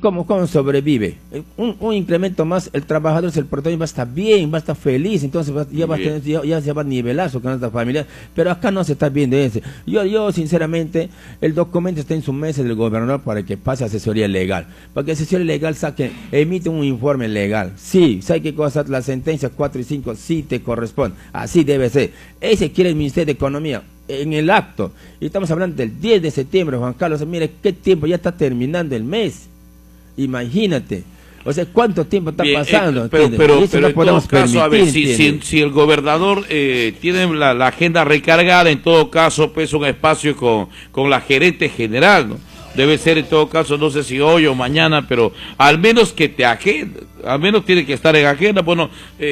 cómo sobrevive? Un incremento más, el trabajador, el protagonista va a estar bien, va a estar feliz, entonces ya se va a nivelar su canasta familiar, pero acá no se está viendo eso. Yo sinceramente, el documento está en su mesa del gobernador para que pase a asesoría legal, para que asesoría legal emite un informe legal. Sí, ¿sabe qué cosa? La sentencia 4 y 5 sí te corresponde, así debe ser. Ese quiere el Ministerio de Economía en el acto, y estamos hablando del 10 de septiembre, Juan Carlos. Mire qué tiempo, ya está terminando el mes, imagínate. O sea, ¿cuánto tiempo está pasando? Pero no en podemos todo caso, permitir, a ver, si el gobernador tiene la agenda recargada, en todo caso, pues un espacio con la gerente general, ¿no? Debe ser en todo caso, no sé si hoy o mañana, pero al menos que te agenda, al menos tiene que estar en agenda. Bueno,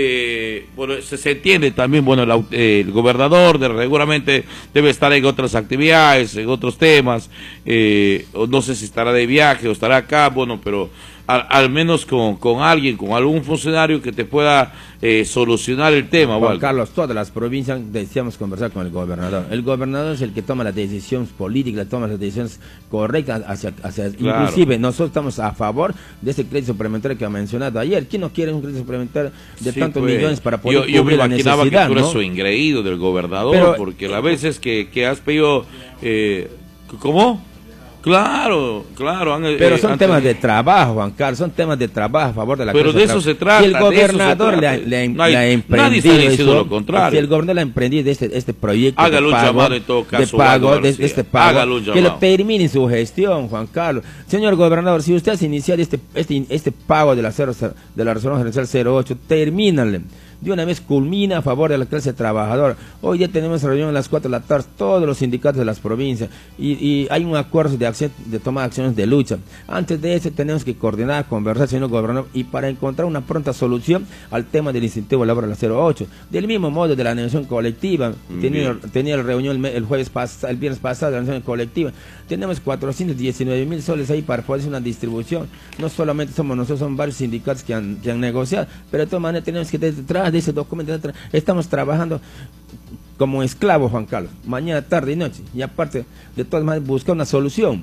se entiende también, bueno, el gobernador seguramente debe estar en otras actividades, en otros temas, o no sé si estará de viaje o estará acá, bueno, pero al menos con alguien, con algún funcionario que te pueda solucionar el tema. Juan Carlos, todas las provincias deseamos conversar con el gobernador. El gobernador es el que toma las decisiones políticas, toma las decisiones correctas hacia claro. Inclusive nosotros estamos a favor de ese crédito suplementario que ha mencionado ayer. ¿Quién no quiere un crédito suplementario de tantos millones para poder cubrir la necesidad? Yo me imaginaba que tú eres su engreído del gobernador, porque las veces que has pedido... ¿Cómo? Claro. Pero son temas de trabajo, Juan Carlos, son temas de trabajo a favor de la clase. Pero de eso se trata. Si el gobernador le ha emprendido, nadie está diciendo lo contrario. Si el gobernador le ha emprendido este proyecto hágalo de pago, un llamado en todo caso, de pago, que lo termine su gestión, Juan Carlos. Señor gobernador, si usted has iniciado este pago de la Resolución Gerencial 08, termínale. De una vez culmina a favor de la clase trabajadora. Hoy ya tenemos reunión a las 4 de la tarde, todos los sindicatos de las provincias, y hay un acuerdo de tomar acciones de lucha. Antes de eso tenemos que coordinar, conversar, señor gobernador, y para encontrar una pronta solución al tema del incentivo laboral 08. Del mismo modo de la negociación colectiva, tenía la reunión el viernes pasado, la negociación colectiva, tenemos 419.000 soles ahí para poder hacer una distribución. No solamente somos nosotros, son varios sindicatos que han negociado, pero de todas maneras tenemos que detrás de ese documento estamos trabajando como esclavos, Juan Carlos, mañana, tarde y noche, y aparte de todas maneras buscar una solución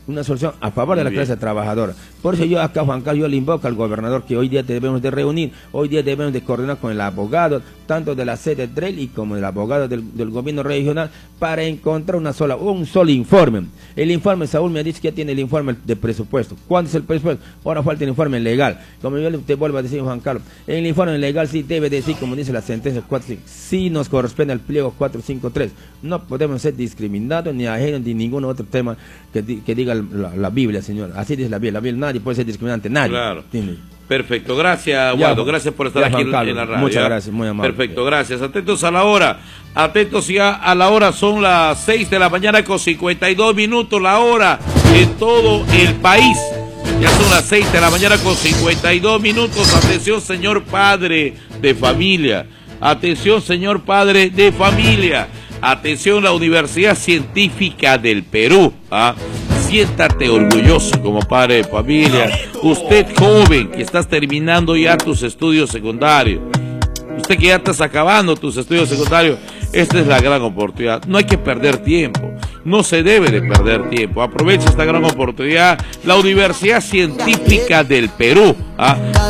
a favor de la clase trabajadora. Por eso yo acá, Juan Carlos, yo le invoco al gobernador que hoy día debemos de reunir, hoy día debemos de coordinar con el abogado, tanto de la sede DREL como del abogado del gobierno regional, para encontrar un solo informe. El informe, Saúl me ha dicho que ya tiene el informe de presupuesto. ¿Cuándo es el presupuesto? Ahora falta el informe legal. Como yo te vuelvo a decir, Juan Carlos, el informe legal sí debe decir, como dice la sentencia 4, sí nos corresponde al pliego 453. No podemos ser discriminados ni ajenos ni ningún otro tema que diga la Biblia, señor. Así dice la Biblia. Nadie puede ser discriminante, nadie. Claro. Perfecto, gracias, Waldo. Gracias por estar aquí en la radio. Muchas gracias, muy amable. Perfecto, gracias. Atentos a la hora. Atentos ya a la hora. Son las 6 de la mañana con 52 minutos. La hora en todo el país. Ya son las 6 de la mañana con 52 minutos. Atención, señor padre de familia. Atención, señor padre de familia. Atención, la Universidad Científica del Perú. Siéntate orgulloso como padre de familia. Usted joven que estás terminando ya tus estudios secundarios. Usted que ya estás acabando tus estudios secundarios. Esta es la gran oportunidad. No hay que perder tiempo. No se debe de perder tiempo. Aprovecha esta gran oportunidad. La Universidad Científica del Perú.